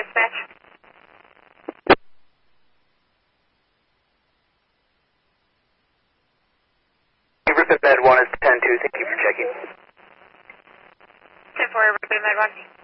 dispatch. Ribbon Med 1 is 10-2. Thank you for checking. 10-4, Ribbon Med 1.